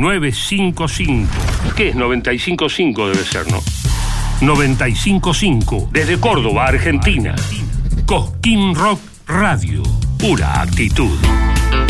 1955. ¿Qué es 95.5? Debe ser, ¿no? 95.5. Desde Córdoba, Argentina. Cosquín Rock Radio. Pura actitud.